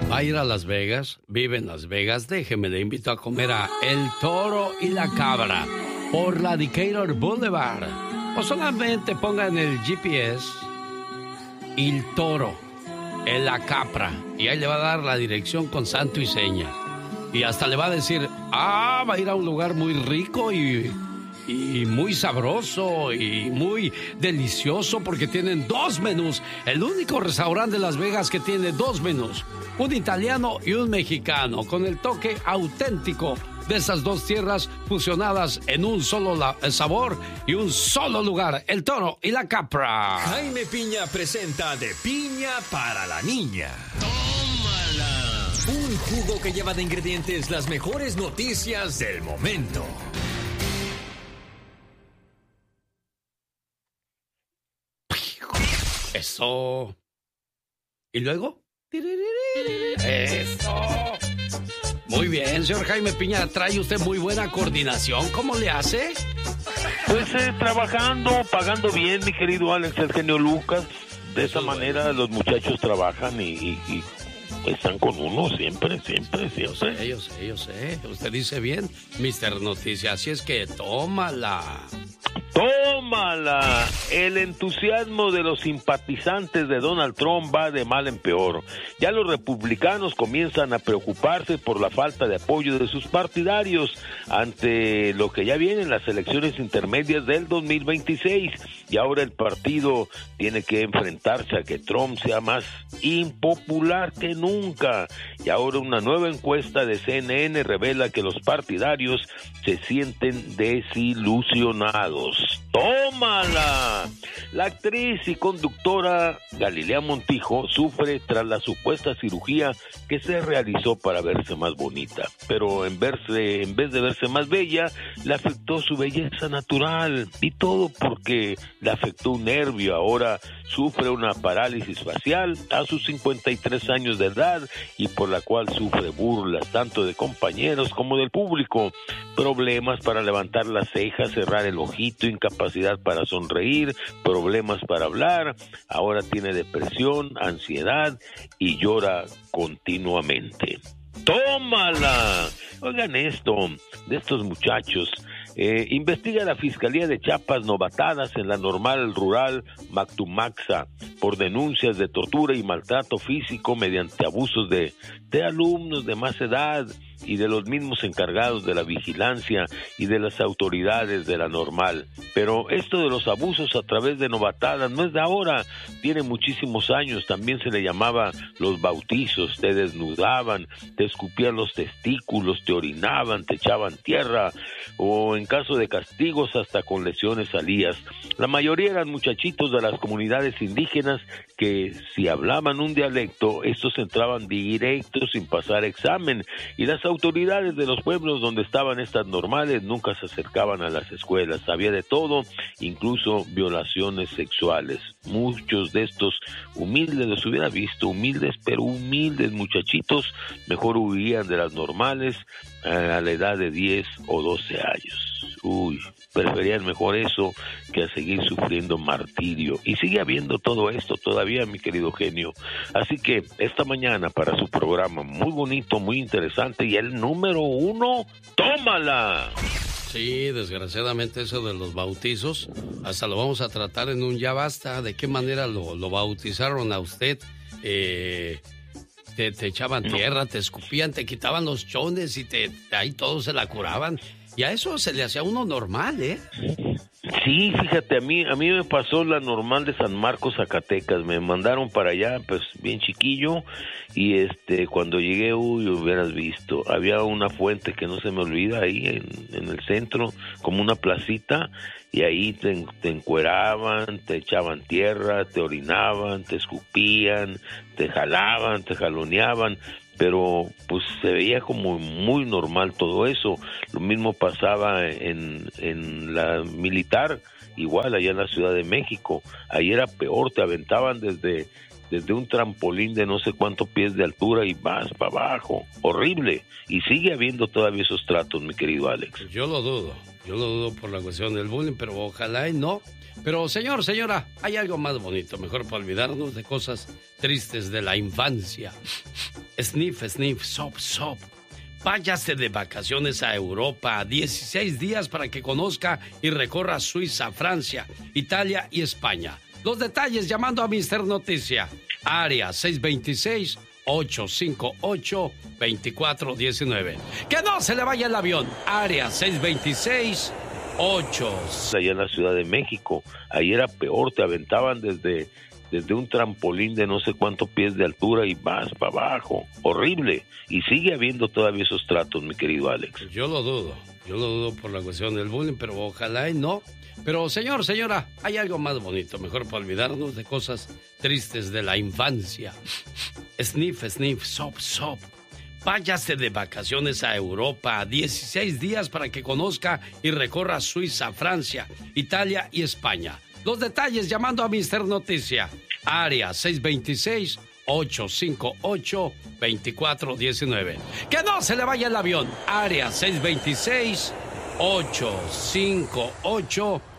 Va a ir a Las Vegas, vive en Las Vegas, déjeme, le invito a comer a El Toro y la Cabra por la Decatur Boulevard. O solamente ponga en el GPS El Toro en la Capra y ahí le va a dar la dirección con santo y seña. Y hasta le va a decir, va a ir a un lugar muy rico y muy sabroso y muy delicioso porque tienen 2 menús. El único restaurante de Las Vegas que tiene 2 menús. Un italiano y un mexicano, con el toque auténtico de esas 2 tierras fusionadas en un solo sabor y un solo lugar. El Toro y la Capra. Jaime Piña presenta De Piña para la Niña. ¡Tómala! Un jugo que lleva de ingredientes las mejores noticias del momento. Eso. ¿Y luego? Eso. Muy bien, señor Jaime Piña. Trae usted muy buena coordinación. ¿Cómo le hace? Pues trabajando, pagando bien, mi querido Alex, el genio Lucas. De esa manera los muchachos trabajan y están con uno siempre. Yo sé. Usted dice bien, Mr. Noticias. Así es que tómala. ¡Tómala! El entusiasmo de los simpatizantes de Donald Trump va de mal en peor. Ya los republicanos comienzan a preocuparse por la falta de apoyo de sus partidarios ante lo que ya vienen las elecciones intermedias del 2026. Y ahora el partido tiene que enfrentarse a que Trump sea más impopular que nunca. Y ahora una nueva encuesta de CNN revela que los partidarios se sienten desilusionados. ¡Tómala! La actriz y conductora Galilea Montijo sufre tras la supuesta cirugía que se realizó para verse más bonita, pero en vez de verse más bella, le afectó su belleza natural, y todo porque le afectó un nervio. Ahora sufre una parálisis facial a sus 53 años de edad, y por la cual sufre burlas tanto de compañeros como del público, problemas para levantar las cejas, cerrar el ojito, incapacidad para sonreír, problemas para hablar. Ahora tiene depresión, ansiedad y llora continuamente. ¡Tómala! Oigan esto, de estos muchachos. Investiga la Fiscalía de Chiapas novatadas en la normal rural Mactumaxa por denuncias de tortura y maltrato físico mediante abusos de alumnos de más edad y de los mismos encargados de la vigilancia y de las autoridades de la normal. Pero esto de los abusos a través de novatadas no es de ahora, tiene muchísimos años. También se le llamaba los bautizos. Te desnudaban, te escupían los testículos, te orinaban, te echaban tierra, o en caso de castigos hasta con lesiones salías. La mayoría eran muchachitos de las comunidades indígenas que, si hablaban un dialecto, estos entraban directos sin pasar examen, y las autoridades de los pueblos donde estaban estas normales nunca se acercaban a las escuelas. Había de todo, incluso violaciones sexuales. Muchos de estos humildes, los hubiera visto, humildes, pero humildes muchachitos, mejor huían de las normales a la edad de 10 o 12 años. Preferían mejor eso que a seguir sufriendo martirio. Y sigue habiendo todo esto todavía, mi querido genio. Así que esta mañana, para su programa muy bonito, muy interesante, y el número 1, tómala. Sí, desgraciadamente eso de los bautizos, hasta lo vamos a tratar en un Ya Basta. ¿De qué manera lo bautizaron a usted? Te echaban tierra, te escupían, te quitaban los chones y ahí todos se la curaban. Y a eso se le hacía a uno normal, ¿eh? Sí, fíjate, a mí me pasó la normal de San Marcos, Zacatecas. Me mandaron para allá, pues bien chiquillo, y cuando llegué, hubieras visto, había una fuente que no se me olvida ahí en el centro, como una placita, y ahí te encueraban, te echaban tierra, te orinaban, te escupían, te jalaban, te jaloneaban. Pero pues se veía como muy normal todo eso. Lo mismo pasaba en la militar, igual allá en la Ciudad de México. Ahí era peor, te aventaban desde un trampolín de no sé cuántos pies de altura y vas para abajo. Horrible. Y sigue habiendo todavía esos tratos, mi querido Alex. Yo lo dudo por la cuestión del bullying, pero ojalá y no. Pero señora, hay algo más bonito, mejor para olvidarnos de cosas tristes de la infancia. Sniff, sniff, sop, sop. Váyase de vacaciones a Europa, 16 días para que conozca y recorra Suiza, Francia, Italia y España. Los detalles llamando a Mister Noticia, área 626-858-2419. ¡Que no se le vaya el avión! Área 626-8. Allá en la Ciudad de México, ahí era peor, te aventaban desde un trampolín de no sé cuántos pies de altura y vas para abajo. Horrible. Y sigue habiendo todavía esos tratos, mi querido Alex. Yo lo dudo por la cuestión del bullying, pero ojalá y no. Pero señora, hay algo más bonito, mejor para olvidarnos de cosas tristes de la infancia. Sniff, sniff, sop, sop. Váyase de vacaciones a Europa, 16 días para que conozca y recorra Suiza, Francia, Italia y España. Los detalles llamando a Mister Noticia, área 626-858-2419. ¡Que no se le vaya el avión! Área 626-858-2419.